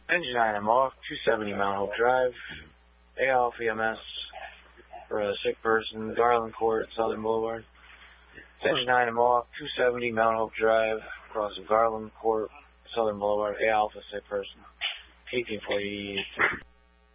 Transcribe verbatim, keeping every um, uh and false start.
Engine nine, I'm off, two seventy Mount Hope Drive, A Alpha E M S for a sick person, Garland Court, Southern Boulevard. Engine nine, I'm off, two seventy Mount Hope Drive, across of Garland Court, Southern Boulevard, A Alpha, sick person, eighteen forty.